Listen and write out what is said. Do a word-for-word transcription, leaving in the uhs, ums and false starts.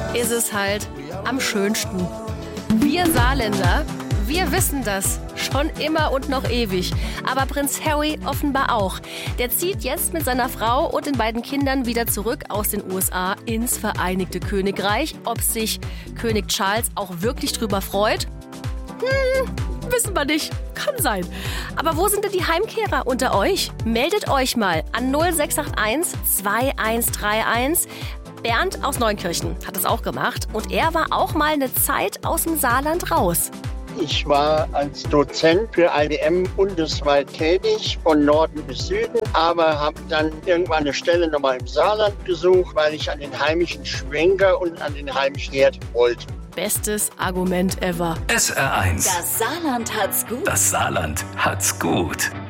ist es halt am schönsten. Wir Saarländer, wir wissen das schon immer und noch ewig. Aber Prinz Harry offenbar auch. Der zieht jetzt mit seiner Frau und den beiden Kindern wieder zurück aus den U S A ins Vereinigte Königreich. Ob sich König Charles auch wirklich drüber freut? Hm, wissen wir nicht. Kann sein. Aber wo sind denn die Heimkehrer unter euch? Meldet euch mal an null sechs acht eins zwei eins drei eins. Bernd aus Neunkirchen hat es auch gemacht und er war auch mal eine Zeit aus dem Saarland raus. Ich war als Dozent für I B M bundesweit tätig, von Norden bis Süden, aber habe dann irgendwann eine Stelle nochmal im Saarland gesucht, weil ich an den heimischen Schwenker und an den heimischen Herd wollte. Bestes Argument ever. S R eins. Das Saarland hat's gut. Das Saarland hat's gut.